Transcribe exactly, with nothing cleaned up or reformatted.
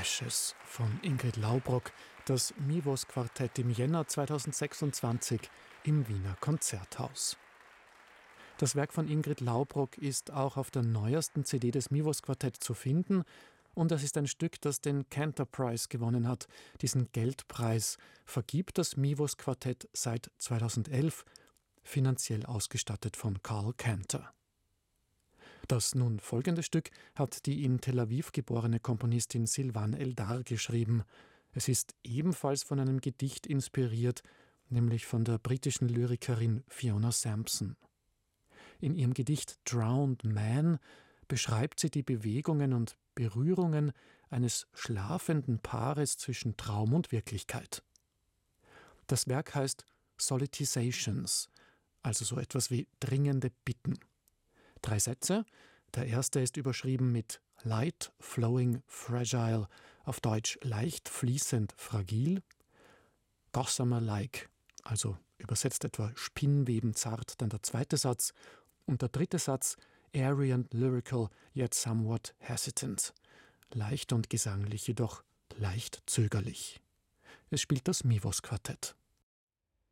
Precious von Ingrid Laubrock, das Mivos-Quartett im Jänner zweitausendsechsundzwanzig im Wiener Konzerthaus. Das Werk von Ingrid Laubrock ist auch auf der neuesten C D des Mivos-Quartett zu finden und das ist ein Stück, das den Cantor Prize gewonnen hat. Diesen Geldpreis vergibt das Mivos-Quartett seit zweitausendelf, finanziell ausgestattet von Karl Cantor. Das nun folgende Stück hat die in Tel Aviv geborene Komponistin Silvan Eldar geschrieben. Es ist ebenfalls von einem Gedicht inspiriert, nämlich von der britischen Lyrikerin Fiona Sampson. In ihrem Gedicht Drowned Man beschreibt sie die Bewegungen und Berührungen eines schlafenden Paares zwischen Traum und Wirklichkeit. Das Werk heißt Solitisations, also so etwas wie dringende Bitten. Drei Sätze. Der erste ist überschrieben mit Light, Flowing, Fragile, auf Deutsch leicht, fließend, fragil. Gossamer-like, also übersetzt etwa Spinnweben zart, dann der zweite Satz. Und der dritte Satz, airy and lyrical, yet somewhat hesitant. Leicht und gesanglich, jedoch leicht zögerlich. Es spielt das Mivos-Quartett.